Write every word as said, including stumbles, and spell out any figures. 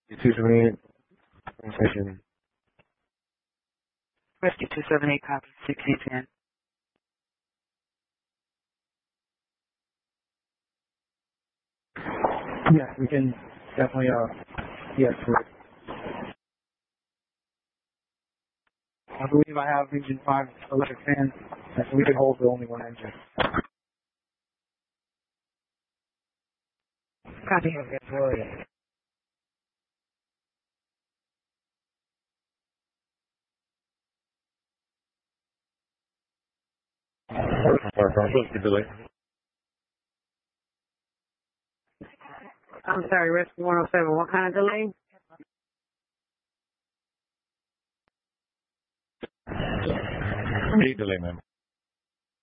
two seventy-eight. Session. Rescue two seven eight, copy, sixteen ten. Yeah, we can definitely, uh, yes, correct. I believe I have engine five electric fan, so we can hold the only one engine. Copy, okay, Florida. I'm sorry, Rescue one oh seven, what kind of delay? Delay, ma'am.